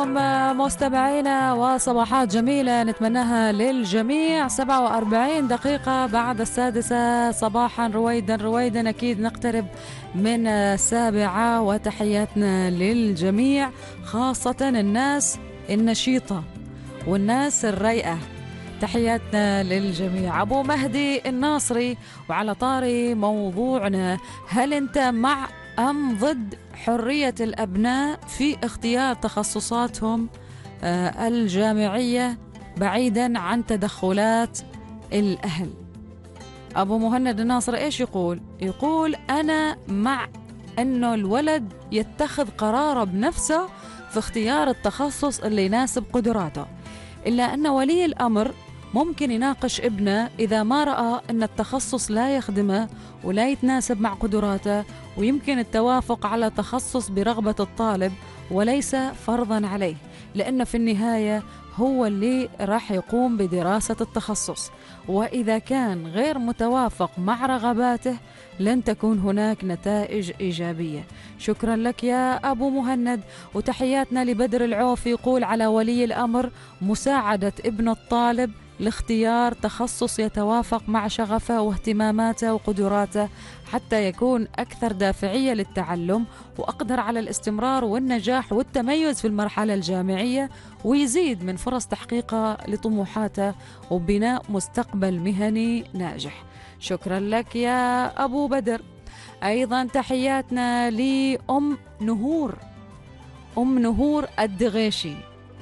لكم مستمعينا، وصباحات جميلة نتمناها للجميع. 47 دقيقة بعد 6 صباحا، رويدا أكيد نقترب من 7، وتحياتنا للجميع، خاصة الناس النشيطة والناس الرايقة. تحياتنا للجميع. أبو مهدي الناصري، وعلى طاري موضوعنا، هل أنت مع أم ضد حرية الأبناء في اختيار تخصصاتهم الجامعية بعيدا عن تدخلات الأهل؟ أبو مهند الناصر إيش يقول؟ يقول أنا مع أنه الولد يتخذ قراره بنفسه في اختيار التخصص اللي يناسب قدراته، إلا أن ولي الأمر ممكن يناقش ابنه إذا ما رأى أن التخصص لا يخدمه ولا يتناسب مع قدراته، ويمكن التوافق على تخصص برغبة الطالب وليس فرضا عليه، لأن في النهاية هو اللي راح يقوم بدراسة التخصص، وإذا كان غير متوافق مع رغباته لن تكون هناك نتائج إيجابية. شكرا لك يا أبو مهند. وتحياتنا لبدر العوف، يقول على ولي الأمر مساعدة ابن الطالب لاختيار تخصص يتوافق مع شغفه واهتماماته وقدراته، حتى يكون أكثر دافعية للتعلم وأقدر على الاستمرار والنجاح والتميز في المرحلة الجامعية، ويزيد من فرص تحقيقه لطموحاته وبناء مستقبل مهني ناجح. شكرا لك يا أبو بدر. أيضا تحياتنا لأم نهور، أم نهور الدغيشي،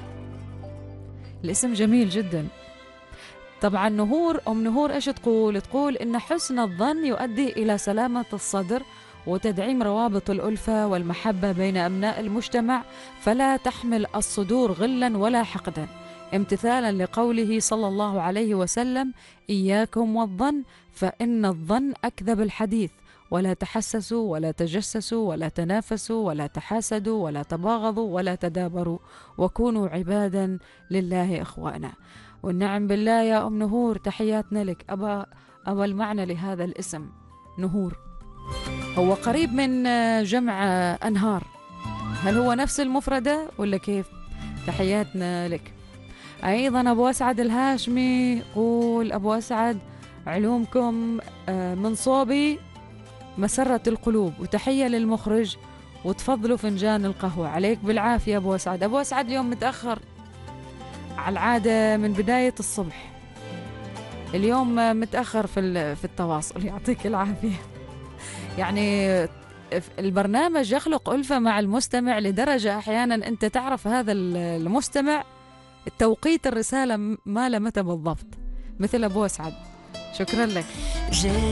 الاسم جميل جدا. طبعا أم نهور إيش تقول؟ تقول إن حسن الظن يؤدي إلى سلامة الصدر وتدعيم روابط الألفة والمحبة بين أبناء المجتمع، فلا تحمل الصدور غلا ولا حقدا، امتثالا لقوله صلى الله عليه وسلم: إياكم والظن فإن الظن أكذب الحديث، ولا تحسسوا ولا تجسسوا ولا تنافسوا ولا تحاسدوا ولا تباغضوا ولا تدابروا، وكونوا عبادا لله إخوانا. والنعم بالله يا أم نهور، تحياتنا لك. أبا المعنى لهذا الاسم نهور هو قريب من جمع أنهار، هل هو نفس المفردة ولا كيف؟ تحياتنا لك. أيضا أبو أسعد الهاشمي قول: أبو أسعد علومكم من صوبي مسرة القلوب، وتحية للمخرج، وتفضلوا فنجان القهوة. عليك بالعافية أبو أسعد. أبو أسعد اليوم متأخر على العادة من بداية الصبح، اليوم متأخر في التواصل، يعطيك العافية. يعني البرنامج يخلق ألفة مع المستمع لدرجة أحيانا أنت تعرف هذا المستمع التوقيت الرسالة ما متى بالضبط، مثل أبو أسعد. شكرا لك.